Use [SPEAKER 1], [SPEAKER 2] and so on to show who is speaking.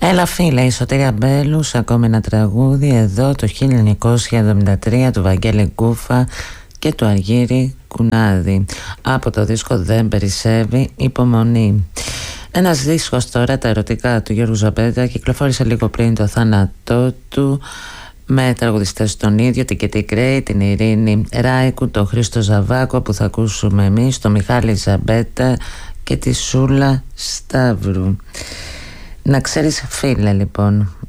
[SPEAKER 1] Έλα φίλε, η Σωτήρια Μπέλου σε ακόμη ένα τραγούδι εδώ το 1973 του Βαγγέλη Γκούφα και του Αργύρη Κουνάδη από το δίσκο Δεν Περισσεύει Υπομονή. Ένας δίσκος τώρα, τα ερωτικά του Γιώργου Ζαμπέτα, κυκλοφόρησε λίγο πριν το θάνατό του με τραγουδιστές τον ίδιο, την Κετή Γκρέι, την Ειρήνη Ράικου, τον Χρήστο Ζαβάκο που θα ακούσουμε εμείς, τον Μιχάλη Ζαμπέτα και τη Σούλα Σταύρου. Να ξέρεις φίλε λοιπόν,